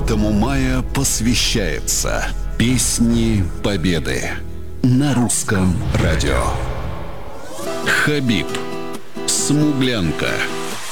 9 мая посвящается Песни Победы на русском радио. Хабиб, Смуглянка,